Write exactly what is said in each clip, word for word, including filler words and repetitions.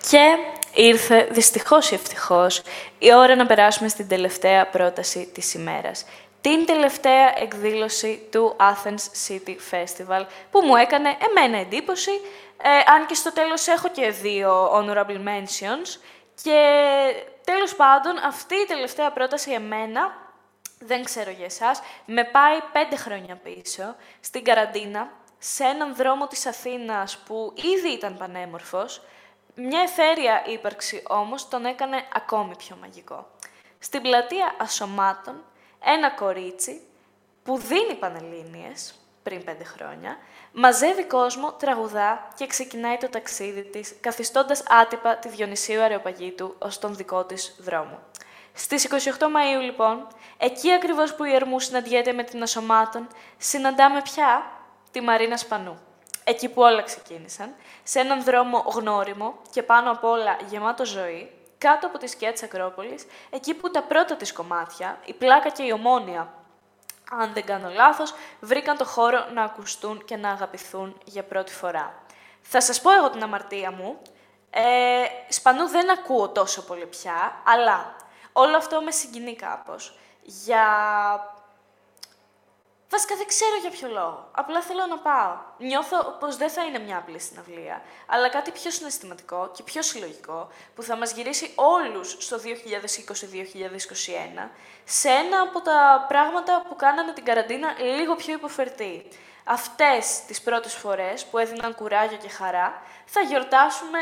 Και ήρθε, δυστυχώς ή ευτυχώς, η ώρα να περάσουμε στην τελευταία πρόταση της ημέρας. Την τελευταία εκδήλωση του Athens City Festival, που μου έκανε εμένα εντύπωση, ε, αν και στο τέλος έχω και δύο honorable mentions. Και τέλος πάντων, αυτή η τελευταία πρόταση εμένα, δεν ξέρω για εσάς, με πάει πέντε χρόνια πίσω, στην καραντίνα, σε έναν δρόμο της Αθήνας που ήδη ήταν πανέμορφος. Μια εθέρια ύπαρξη όμως τον έκανε ακόμη πιο μαγικό. Στην πλατεία Ασωμάτων, ένα κορίτσι που δίνει πανελλήνιες πριν πέντε χρόνια, μαζεύει κόσμο, τραγουδά και ξεκινάει το ταξίδι της, καθιστώντας άτυπα τη Διονυσίου Αρεοπαγίτου ως τον δικό της δρόμο. Στις είκοσι οκτώ Μαΐου, λοιπόν, εκεί ακριβώς που η Ερμού συναντιέται με την Ασωμάτων, συναντάμε πια τη Μαρίνα Σπανού. Εκεί που όλα ξεκίνησαν, σε έναν δρόμο γνώριμο και πάνω απ' όλα γεμάτο ζωή, κάτω από τη σκιά της Ακρόπολης, εκεί που τα πρώτα της κομμάτια, η Πλάκα και η Ομόνοια, αν δεν κάνω λάθος, βρήκαν το χώρο να ακουστούν και να αγαπηθούν για πρώτη φορά. Θα σας πω εγώ την αμαρτία μου. Ε, Σπανού δεν ακούω τόσο πολύ πια, αλλά όλο αυτό με συγκινεί κάπως. Για... Βασικά δεν ξέρω για ποιο λόγο. Απλά θέλω να πάω. Νιώθω πως δεν θα είναι μια απλή συναυλία, αλλά κάτι πιο συναισθηματικό και πιο συλλογικό, που θα μας γυρίσει όλους στο δύο χιλιάδες είκοσι με δύο χιλιάδες είκοσι ένα, σε ένα από τα πράγματα που κάνανε την καραντίνα λίγο πιο υποφερτή. Αυτές τις πρώτες φορές που έδιναν κουράγιο και χαρά, θα γιορτάσουμε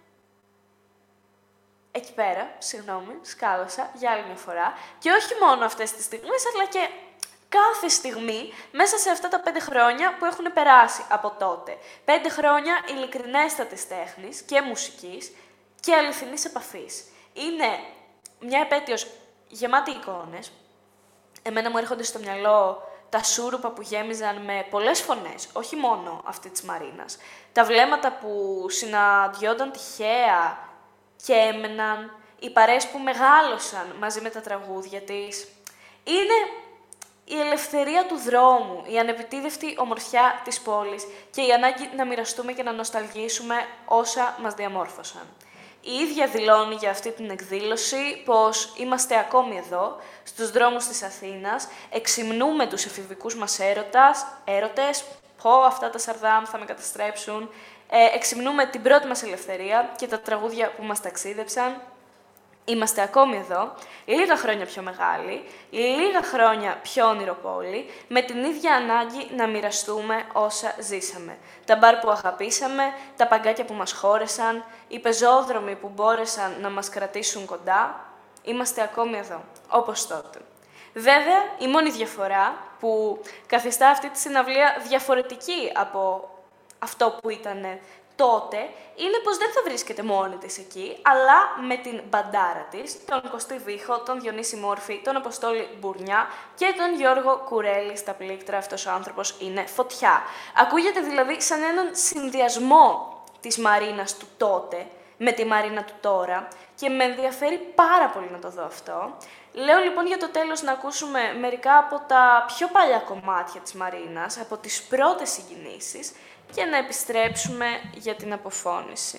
εκεί πέρα, συγγνώμη, σκάλωσα για άλλη μια φορά, και όχι μόνο αυτές τις στιγμές, αλλά και κάθε στιγμή μέσα σε αυτά τα πέντε χρόνια που έχουν περάσει από τότε. Πέντε χρόνια ειλικρινέστατης τέχνης και μουσικής και αληθινής επαφής. Είναι μια επέτειος γεμάτη εικόνες. Εμένα μου έρχονται στο μυαλό τα σούρουπα που γέμιζαν με πολλές φωνές, όχι μόνο αυτή της Μαρίνας. Τα βλέμματα που συναντιόνταν τυχαία και έμεναν, οι παρέες που μεγάλωσαν μαζί με τα τραγούδια της. Είναι η ελευθερία του δρόμου, η ανεπιτίδευτη ομορφιά της πόλης και η ανάγκη να μοιραστούμε και να νοσταλγήσουμε όσα μας διαμόρφωσαν. Η ίδια δηλώνει για αυτή την εκδήλωση πως είμαστε ακόμη εδώ, στους δρόμους της Αθήνας, εξυμνούμε τους εφηβικούς μας έρωτας, έρωτες, πω αυτά τα Σαρδάμ θα με καταστρέψουν, ε, εξυμνούμε την πρώτη μας ελευθερία και τα τραγούδια που μας ταξίδεψαν. Είμαστε ακόμη εδώ, λίγα χρόνια πιο μεγάλοι, λίγα χρόνια πιο ονειροπόλοι, με την ίδια ανάγκη να μοιραστούμε όσα ζήσαμε. Τα μπαρ που αγαπήσαμε, τα παγκάκια που μας χώρεσαν, οι πεζόδρομοι που μπόρεσαν να μας κρατήσουν κοντά. Είμαστε ακόμη εδώ, όπως τότε. Βέβαια, η μόνη διαφορά που καθιστά αυτή τη συναυλία διαφορετική από αυτό που ήταν τότε, είναι πως δεν θα βρίσκεται μόνη της εκεί, αλλά με την μπαντάρα της, τον Κωστή Βίχο, τον Διονύση Μόρφη, τον Αποστόλη Μπουρνιά και τον Γιώργο Κουρέλη στα πλήκτρα. Αυτός ο άνθρωπος είναι φωτιά. Ακούγεται δηλαδή σαν έναν συνδυασμό της Μαρίνας του τότε με τη Μαρίνα του τώρα και με ενδιαφέρει πάρα πολύ να το δω αυτό. Λέω λοιπόν για το τέλος να ακούσουμε μερικά από τα πιο παλιά κομμάτια της Μαρίνας, από τις πρώτες συγκινήσεις, και να επιστρέψουμε για την αποφώνηση.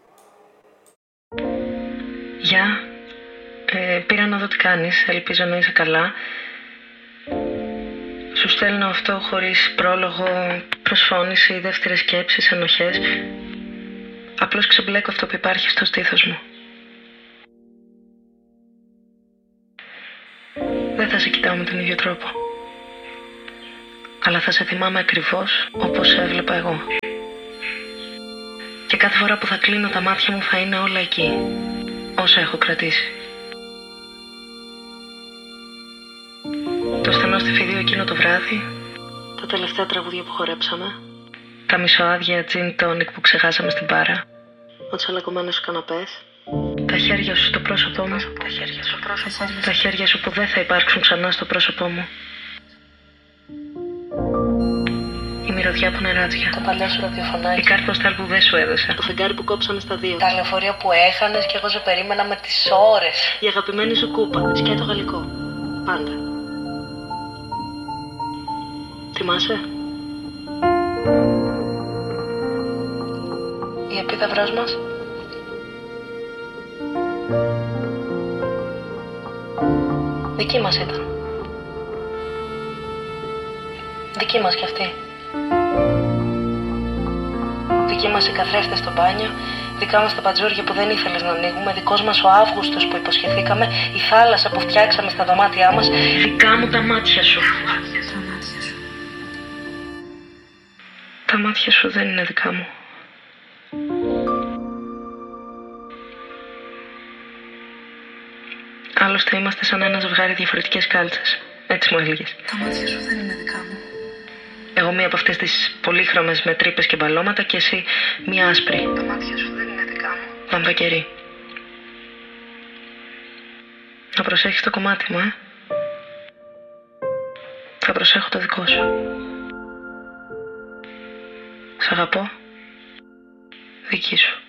Γεια. Ε, πήρα να δω τι κάνεις. Ελπίζω να είσαι καλά. Σου στέλνω αυτό χωρίς πρόλογο, προσφώνηση, δεύτερες σκέψεις, ενοχές. Απλώς ξεμπλέκω αυτό που υπάρχει στο στήθος μου. Δεν θα σε κοιτάω με τον ίδιο τρόπο, αλλά θα σε θυμάμαι ακριβώς όπως σε έβλεπα εγώ. Και κάθε φορά που θα κλείνω τα μάτια μου θα είναι όλα εκεί, όσα έχω κρατήσει. Το στενό στιφίδιο εκείνο το βράδυ, τα τελευταία τραγούδια που χορέψαμε, τα μισοάδια gin tonic που ξεχάσαμε στην μπάρα, ο τσαλακωμένος στους καναπές, τα χέρια σου στο πρόσωπό μου, τα χέρια σου, πρόσωπό μου. Τα χέρια σου που δεν θα υπάρξουν ξανά στο πρόσωπό μου. Η μυρωδιά που νεράτια. Το παλιό σου ραδιοφωνάκι. Η κάρτα ποστάλ που δεν σου έδωσα. Το φεγγάρι που κόψαμε στα δύο. Τα λεωφορεία που έχανες και εγώ σε περίμενα με τις ώρες. Η αγαπημένη σου κούπα. Σκέτο γαλλικό. Πάντα. Θυμάσαι? Η επίδαυρός μας. Δική μας ήταν. Δική μας κι αυτή. Δική μας οι καθρέφτες στο μπάνιο, δικά μας τα παντζούρια που δεν ήθελες να ανοίγουμε, δικός μας ο Αύγουστος που υποσχεθήκαμε, η θάλασσα που φτιάξαμε στα δωμάτια μας, δικά μου τα μάτια σου. Τα μάτια σου. Τα μάτια σου δεν είναι δικά μου. Άλλωστε είμαστε σαν ένα ζευγάρι διαφορετικές κάλτσες. Έτσι μου έλεγες. Τα μάτια σου δεν είναι δικά μου. Εγώ μία από αυτές τις πολύχρωμες με τρύπες και μπαλώματα και εσύ μία άσπρη. Τα μάτια σου δεν είναι δικά μου. Βαμβακερή. Να προσέχεις το κομμάτι μου, ε. Θα προσέχω το δικό σου. Σ' αγαπώ. Δική σου.